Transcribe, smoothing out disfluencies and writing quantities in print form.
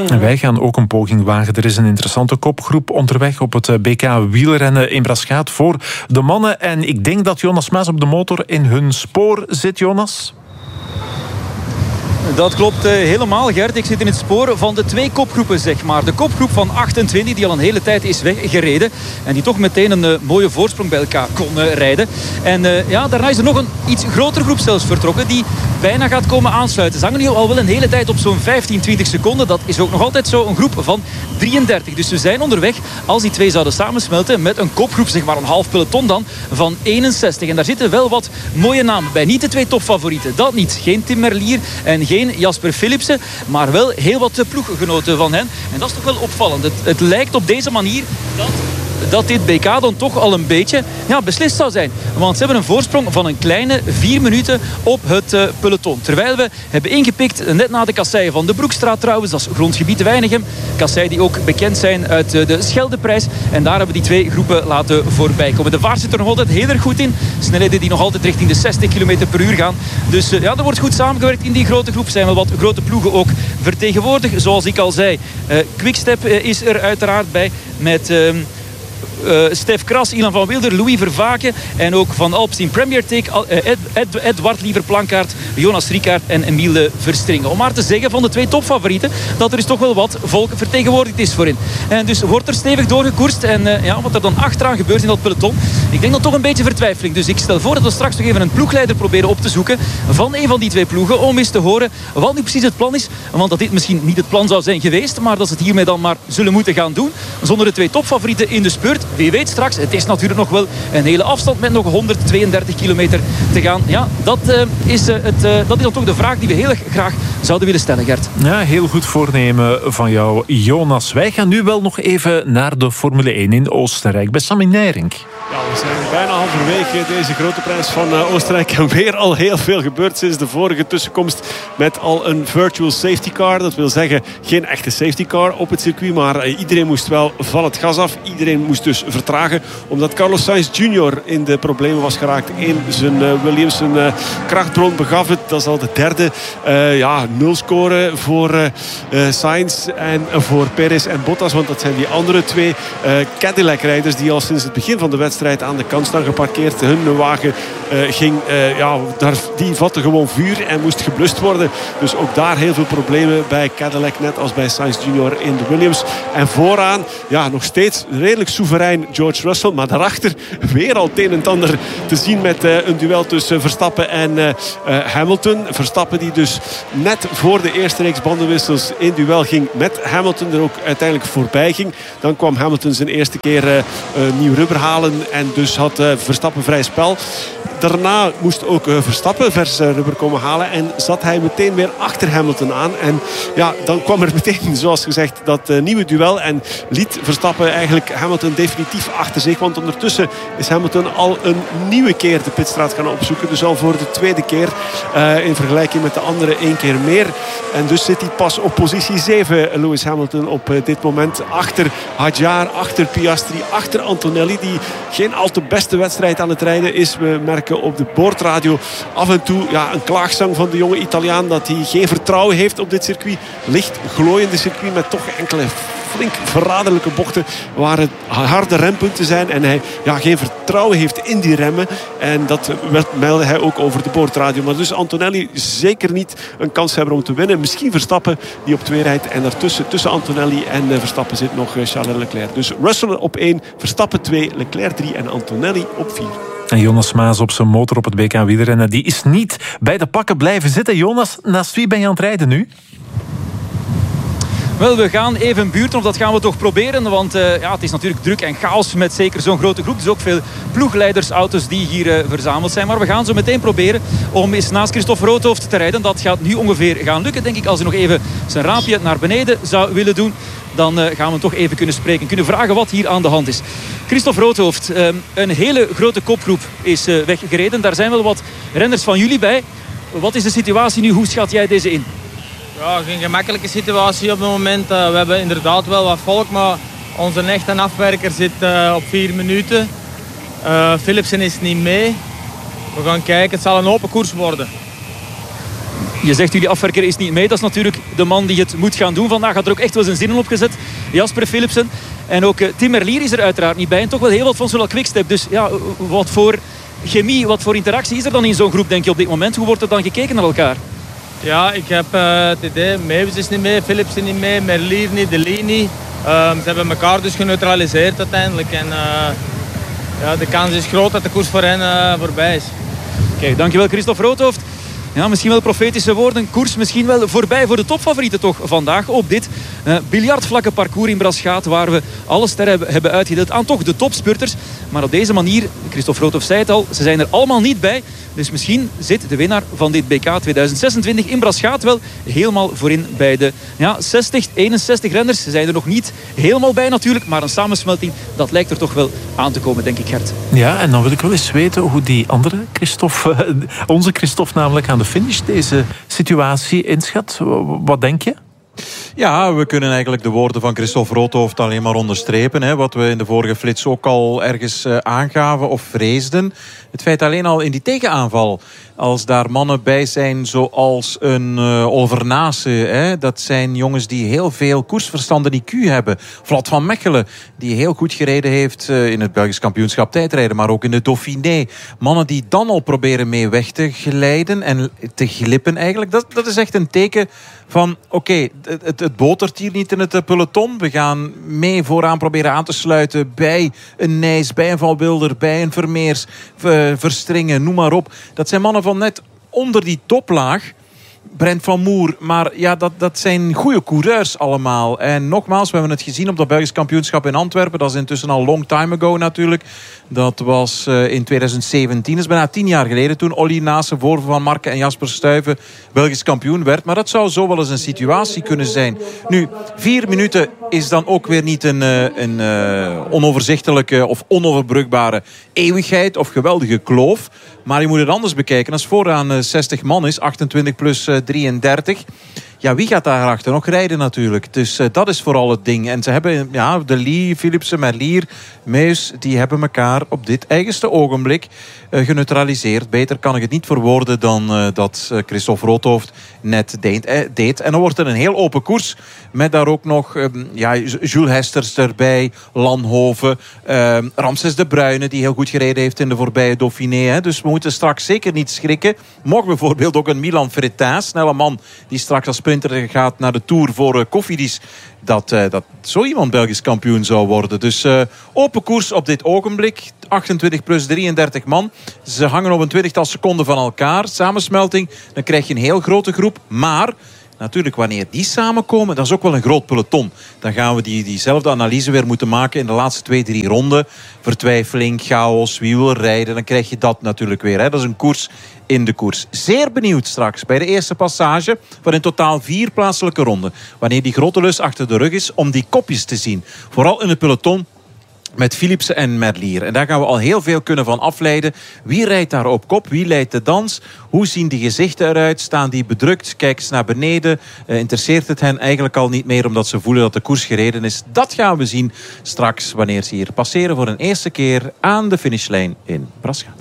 En wij gaan ook een poging wagen. Er is een interessante kopgroep onderweg op het BK wielrennen in Braschaat voor de mannen. En ik denk dat Jonas Maas op de motor in hun spoor zit, Jonas. Dat klopt helemaal, Gert. Ik zit in het spoor van de twee kopgroepen, zeg maar. De kopgroep van 28, die al een hele tijd is weggereden. En die toch meteen een mooie voorsprong bij elkaar kon rijden. En daarna is er nog een iets grotere groep zelfs vertrokken, die bijna gaat komen aansluiten. Ze hangen nu al wel een hele tijd op zo'n 15-20 seconden. Dat is ook nog altijd zo een groep van 33. Dus we zijn onderweg, als die twee zouden samensmelten, met een kopgroep, zeg maar een half peloton dan, van 61. En daar zitten wel wat mooie namen bij. Niet de twee topfavorieten, dat niet. Geen Tim Merlier en geen Jasper Philipsen, maar wel heel wat ploeggenoten van hen. En dat is toch wel opvallend. Het lijkt op deze manier dat dit BK dan toch al een beetje beslist zou zijn. Want ze hebben een voorsprong van een kleine 4 minuten op het peloton. Terwijl we hebben ingepikt net na de kasseien van de Broekstraat trouwens. Dat is grondgebied Weinigem. Kasseien die ook bekend zijn uit de Scheldeprijs. En daar hebben we die twee groepen laten voorbij komen. De vaart zit er nog altijd heel erg goed in. Snelheden die nog altijd richting de 60 km per uur gaan. Dus er wordt goed samengewerkt in die grote groep. Er zijn wel wat grote ploegen ook vertegenwoordigd. Zoals ik al zei, Quickstep is er uiteraard bij met Stef Kras, Ilan van Wilder, Louis Vervaken en ook van Alpecin Premier Take, Edward Liever-Plankaart, Jonas Rickaert en Emiel Verstringen. Om maar te zeggen van de twee topfavorieten dat er dus toch wel wat volk vertegenwoordigd is voorin. En dus wordt er stevig doorgekoerst en wat er dan achteraan gebeurt in dat peloton, ik denk dan toch een beetje vertwijfeling. Dus ik stel voor dat we straks nog even een ploegleider proberen op te zoeken van een van die twee ploegen om eens te horen wat nu precies het plan is. Want dat dit misschien niet het plan zou zijn geweest, maar dat ze het hiermee dan maar zullen moeten gaan doen. Zonder de twee topfavorieten in de spurt. Wie weet straks, het is natuurlijk nog wel een hele afstand met nog 132 kilometer te gaan. Ja, dat is dan toch de vraag die we heel graag zouden willen stellen, Gert. Ja, heel goed voornemen van jou, Jonas. Wij gaan nu wel nog even naar de Formule 1 in Oostenrijk bij Sami Nijrink. Ja, we zijn bijna halverwege deze grote prijs van Oostenrijk. En weer al heel veel gebeurd sinds de vorige tussenkomst met al een virtual safety car. Dat wil zeggen, geen echte safety car op het circuit. Maar iedereen moest wel van het gas af. Iedereen moest dus vertragen. Omdat Carlos Sainz Jr. in de problemen was geraakt in zijn Williams. Zijn krachtbron begaf het. Dat is al de derde nul score voor Sainz en voor Perez en Bottas. Want dat zijn die andere twee Cadillac-rijders die al sinds het begin van de wedstrijd aan de kant staan geparkeerd. Hun wagen die vatte gewoon vuur en moest geblust worden. Dus ook daar heel veel problemen bij Cadillac, net als bij Sainz Jr. in de Williams. En vooraan, nog steeds redelijk soeverein George Russell. Maar daarachter weer al het een en ander te zien met een duel tussen Verstappen en Hamilton. Verstappen die dus net voor de eerste reeks bandenwissels in duel ging met Hamilton. Er ook uiteindelijk voorbij ging. Dan kwam Hamilton zijn eerste keer nieuw rubber halen. En dus had Verstappen vrij spel. Daarna moest ook Verstappen vers rubber komen halen. En zat hij meteen weer achter Hamilton aan. En dan kwam er meteen, zoals gezegd, dat nieuwe duel. En liet Verstappen eigenlijk Hamilton definitief achter zich. Want ondertussen is Hamilton al een nieuwe keer de pitstraat gaan opzoeken. Dus al voor de tweede keer in vergelijking met de andere 1 keer meer. En dus zit hij pas op positie 7, Lewis Hamilton, op dit moment. Achter Hadjar, achter Piastri, achter Antonelli. Die geen al te beste wedstrijd aan het rijden is. We merken op de boordradio af en toe een klaagzang van de jonge Italiaan dat hij geen vertrouwen heeft op dit circuit. Licht glooiende circuit met toch enkele flink verraderlijke bochten waar het harde rempunten zijn en hij geen vertrouwen heeft in die remmen. En dat meldde hij ook over de boordradio. Maar dus Antonelli zeker niet een kans hebben om te winnen. Misschien Verstappen die op 2 rijdt en daartussen tussen Antonelli en Verstappen zit nog Charles Leclerc. Dus Russell op 1, Verstappen 2, Leclerc 3 en Antonelli op 4. En Jonas Maas op zijn motor op het BK wielrennen, die is niet bij de pakken blijven zitten. Jonas, naast wie ben je aan het rijden nu? Wel, we gaan even buurten, of dat gaan we toch proberen. Want het is natuurlijk druk en chaos met zeker zo'n grote groep. Dus ook veel ploegleidersauto's die hier verzameld zijn. Maar we gaan zo meteen proberen om eens naast Christophe Roodhoofd te rijden. Dat gaat nu ongeveer gaan lukken, denk ik. Als hij nog even zijn raapje naar beneden zou willen doen, dan gaan we hem toch even kunnen spreken. Kunnen vragen wat hier aan de hand is. Christophe Roodhoofd, een hele grote kopgroep is weggereden. Daar zijn wel wat renners van jullie bij. Wat is de situatie nu? Hoe schat jij deze in? Ja, geen gemakkelijke situatie op het moment. We hebben inderdaad wel wat volk, maar onze echte afwerker zit op 4 minuten. Philipsen is niet mee. We gaan kijken, het zal een open koers worden. Je zegt jullie afwerker is niet mee. Dat is natuurlijk de man die het moet gaan doen. Vandaag had er ook echt wel zijn zinnen op gezet. Jasper Philipsen. En ook Tim Merlier is er uiteraard niet bij. En toch wel heel wat van zowel Quickstep. Dus ja, wat voor chemie, wat voor interactie is er dan in zo'n groep, denk je, op dit moment? Hoe wordt er dan gekeken naar elkaar? Ja, ik heb het idee, Meeuwis is niet mee, Philipsen niet mee, Merlier niet, De Lee niet. Ze hebben elkaar dus geneutraliseerd uiteindelijk. En de kans is groot dat de koers voor hen voorbij is. Kijk, dankjewel Christophe Roodhoofd. Ja, misschien wel profetische woorden. Koers misschien wel voorbij voor de topfavorieten toch vandaag. Op dit biljartvlakke parcours in Braschaat, waar we alle sterren hebben uitgedeeld aan toch de topspurters. Maar op deze manier, Christophe Roodhoofd zei het al, ze zijn er allemaal niet bij. Dus misschien zit de winnaar van dit BK 2026 in Braschaat wel helemaal voorin bij de 60, 61 renners. Ze zijn er nog niet helemaal bij natuurlijk, maar een samensmelting, dat lijkt er toch wel aan te komen, denk ik, Gert. Ja, en dan wil ik wel eens weten hoe die andere Christophe, onze Christophe namelijk aan de finish deze situatie inschat. Wat denk je? Ja, we kunnen eigenlijk de woorden van Christophe Roodhoofd alleen maar onderstrepen. Hè, wat we in de vorige flits ook al ergens aangaven of vreesden. Het feit alleen al in die tegenaanval, als daar mannen bij zijn zoals een Oliver Nase, hè, dat zijn jongens die heel veel koersverstand en IQ hebben. Vlad van Mechelen, die heel goed gereden heeft in het Belgisch kampioenschap tijdrijden, maar ook in de Dauphiné. Mannen die dan al proberen mee weg te glijden en te glippen eigenlijk. Dat is echt een teken van oké, het botert hier niet in het peloton. We gaan mee vooraan proberen aan te sluiten bij een Nijs, bij een Van Wilder, bij een Vermeers, Verstringen, noem maar op. Dat zijn mannen van net onder die toplaag. Brent van Moer, maar ja, dat zijn goede coureurs allemaal. En nogmaals, we hebben het gezien op dat Belgisch kampioenschap in Antwerpen. Dat is intussen al long time ago natuurlijk. Dat was in 2017, dat is bijna 10 jaar geleden, toen Olly Nase voor Van Marken en Jasper Stuyven Belgisch kampioen werd. Maar dat zou zo wel eens een situatie kunnen zijn. Nu, 4 minuten is dan ook weer niet een onoverzichtelijke of onoverbrugbare eeuwigheid of geweldige kloof. Maar je moet het anders bekijken. Als vooraan 60 man is, 28 plus 33... Ja, wie gaat daarachter nog rijden natuurlijk? Dus dat is vooral het ding. En ze hebben, De Lee, Philipsen, Merlier, Meus, die hebben elkaar op dit eigenste ogenblik geneutraliseerd. Beter kan ik het niet verwoorden dan dat Christophe Roodhoofd net deed. En dan wordt het een heel open koers. Met daar ook nog Jules Hesters erbij, Lanhoven, Ramses de Bruyne, die heel goed gereden heeft in de voorbije Dauphiné. Hè. Dus we moeten straks zeker niet schrikken. Mocht bijvoorbeeld ook een Milan Freitas, snelle man die straks als sprinter gaat naar de Tour voor Cofidis, dat zo iemand Belgisch kampioen zou worden. Dus open koers op dit ogenblik. 28 plus 33 man. Ze hangen op een 20-tal seconden van elkaar. Samensmelting, dan krijg je een heel grote groep. Maar natuurlijk, wanneer die samenkomen, dat is ook wel een groot peloton. Dan gaan we diezelfde analyse weer moeten maken in de laatste 2-3 ronden. Vertwijfeling, chaos, wie wil rijden. Dan krijg je dat natuurlijk weer. Hè. Dat is een koers in de koers. Zeer benieuwd straks bij de eerste passage van in totaal 4 plaatselijke ronden. Wanneer die grote lus achter de rug is om die kopjes te zien. Vooral in het peloton met Philipsen en Merlier. En daar gaan we al heel veel kunnen van afleiden. Wie rijdt daar op kop? Wie leidt de dans? Hoe zien die gezichten eruit? Staan die bedrukt? Kijken ze naar beneden? Interesseert het hen eigenlijk al niet meer omdat ze voelen dat de koers gereden is? Dat gaan we zien straks wanneer ze hier passeren voor een eerste keer aan de finishlijn in Braschaat.